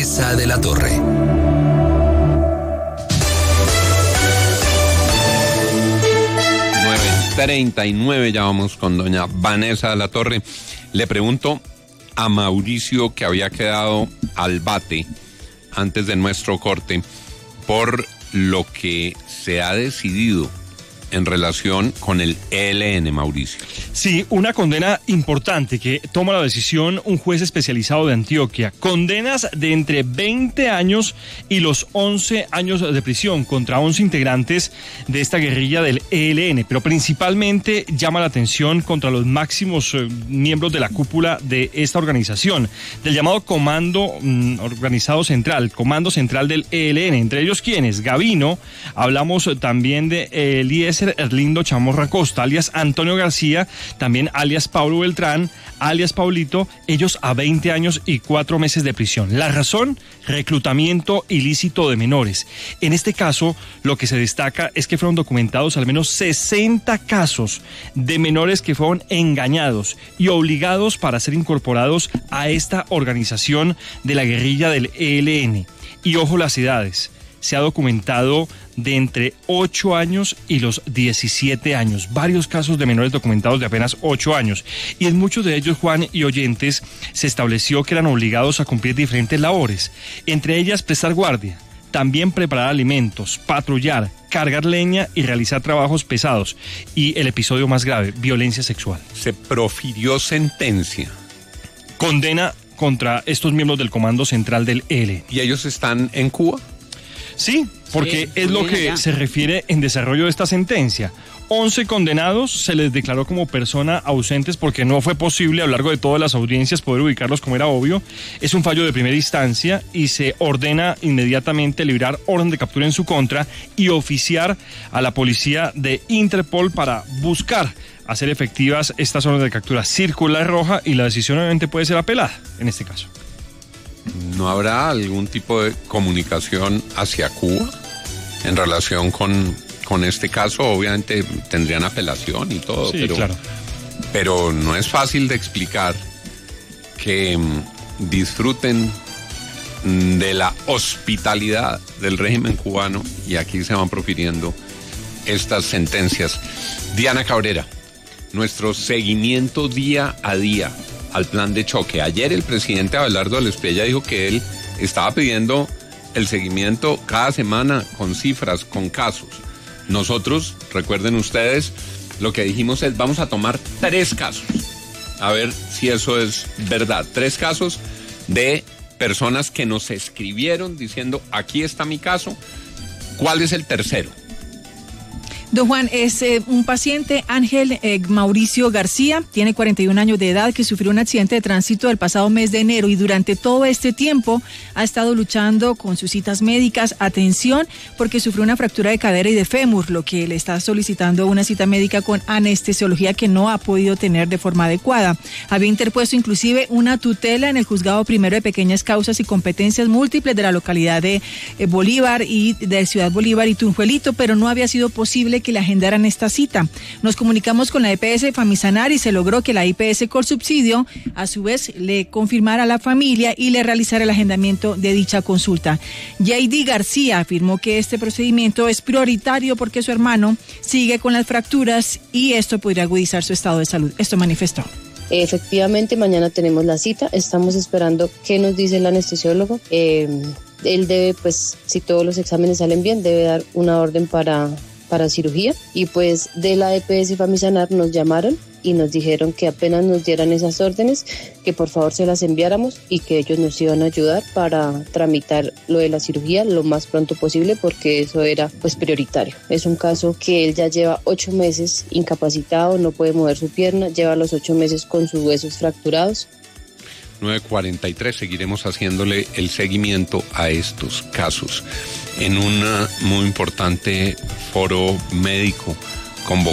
Vanessa de la Torre. 9:39, ya vamos con doña Vanessa de la Torre. Le pregunto a Mauricio, que había quedado al bate antes de nuestro corte, por lo que se ha decidido en relación con el ELN, Mauricio. Sí, una condena importante que toma la decisión un juez especializado de Antioquia. Condenas de entre 20 años y los 11 años de prisión contra 11 integrantes de esta guerrilla del ELN, pero principalmente llama la atención contra los máximos miembros de la cúpula de esta organización, del llamado Comando Organizado Central, Comando Central del ELN. Entre ellos, ¿quiénes? Gavino, hablamos también de Eliezer Erlindo Chamorro Acosta, alias Antonio García, también alias Paulo Beltrán, alias Paulito, ellos a 20 años y 4 meses de prisión. La razón, reclutamiento ilícito de menores. En este caso, lo que se destaca es que fueron documentados al menos 60 casos de menores que fueron engañados y obligados para ser incorporados a esta organización de la guerrilla del ELN. Y ojo las edades. Se ha documentado de entre 8 años y los 17 años. Varios casos de menores documentados de apenas 8 años. Y en muchos de ellos, Juan y oyentes, se estableció que eran obligados a cumplir diferentes labores. Entre ellas, prestar guardia, también preparar alimentos, patrullar, cargar leña y realizar trabajos pesados. Y el episodio más grave, violencia sexual. Se profirió sentencia. Condena contra estos miembros del Comando Central del ELN. ¿Y ellos están en Cuba? Sí, porque es lo que se refiere en desarrollo de esta sentencia. 11 condenados se les declaró como personas ausentes porque no fue posible a lo largo de todas las audiencias poder ubicarlos como era obvio. Es un fallo de primera instancia y se ordena inmediatamente librar orden de captura en su contra y oficiar a la policía de Interpol para buscar hacer efectivas estas órdenes de captura. Circular roja y la decisión obviamente puede ser apelada en este caso. ¿No habrá algún tipo de comunicación hacia Cuba en relación con este caso? Obviamente tendrían apelación y todo, sí, claro. Pero no es fácil de explicar que disfruten de la hospitalidad del régimen cubano y aquí se van profiriendo estas sentencias. Diana Cabrera, nuestro seguimiento día a día al plan de choque. Ayer el presidente Abelardo Lespella dijo que él estaba pidiendo el seguimiento cada semana con cifras, con casos. Nosotros, recuerden ustedes, lo que dijimos es vamos a tomar 3 casos. A ver si eso es verdad. 3 casos de personas que nos escribieron diciendo aquí está mi caso. ¿Cuál es el tercero? Don Juan, es un paciente, Ángel Mauricio García, tiene 41 años de edad, que sufrió un accidente de tránsito el pasado mes de enero y durante todo este tiempo ha estado luchando con sus citas médicas, atención, porque sufrió una fractura de cadera y de fémur, lo que le está solicitando una cita médica con anestesiología que no ha podido tener de forma adecuada. Había interpuesto inclusive una tutela en el Juzgado Primero de Pequeñas Causas y Competencias Múltiples de la localidad de Bolívar y de Ciudad Bolívar y Tunjuelito, pero no había sido posible que le agendaran esta cita. Nos comunicamos con la EPS Famisanar y se logró que la IPS Colsubsidio a su vez le confirmara a la familia y le realizara el agendamiento de dicha consulta. J.D. García afirmó que este procedimiento es prioritario porque su hermano sigue con las fracturas y esto podría agudizar su estado de salud. Esto manifestó. Efectivamente, mañana tenemos la cita, estamos esperando qué nos dice el anestesiólogo. Él debe, pues, si todos los exámenes salen bien, debe dar una orden para cirugía y pues de la EPS Famisanar nos llamaron y nos dijeron que apenas nos dieran esas órdenes, que por favor se las enviáramos y que ellos nos iban a ayudar para tramitar lo de la cirugía lo más pronto posible porque eso era pues prioritario. Es un caso que él ya lleva 8 meses incapacitado, no puede mover su pierna, lleva los 8 meses con sus huesos fracturados. 9:43, seguiremos haciéndole el seguimiento a estos casos en un muy importante foro médico convocado